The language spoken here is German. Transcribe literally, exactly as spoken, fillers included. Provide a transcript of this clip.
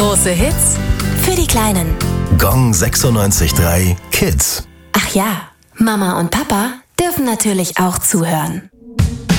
Große Hits für die Kleinen. Gong sechsundneunzig Komma drei Kids. Ach ja, Mama und Papa dürfen natürlich auch zuhören.